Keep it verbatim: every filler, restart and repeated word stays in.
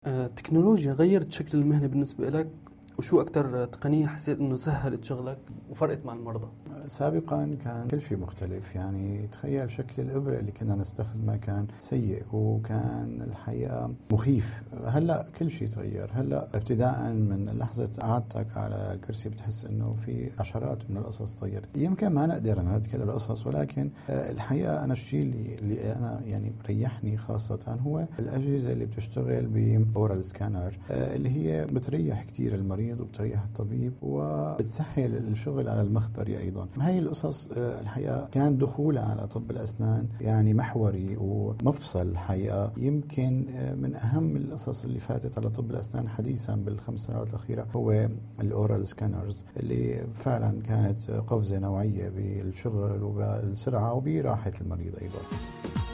آه، التكنولوجيا غيرت شكل المهنة بالنسبة لك، وشو أكتر تقنية حسيت إنه سهلت شغلك وفرقت مع المرضى؟ سابقا كان كل شيء مختلف، يعني تخيل شكل الإبرة اللي كنا نستخدمها كان سيء وكان الحقيقة مخيف. هلأ كل شيء تغير. هلأ ابتداء من لحظة قعدتك على الكرسي بتحس إنه في عشرات من القصص تغيرت. يمكن ما نقدر نذكر كل القصص، ولكن الحقيقة أنا الشيء اللي, اللي أنا يعني مريحني خاصة هو الأجهزة اللي بتشتغل بأورال سكانر، اللي هي بتريح كتير المريض وبتريح الطبيب وبتسهل الشغل على المخبري أيضا. هاي القصص الحقيقة كان دخولها على طب الأسنان يعني محوري ومفصل الحقيقة. يمكن من أهم القصص اللي فاتت على طب الأسنان حديثا بالخمس سنوات الأخيرة هو الأورال سكانرز، اللي فعلا كانت قفزة نوعية بالشغل وبالسرعة وبراحة المريض أيضا.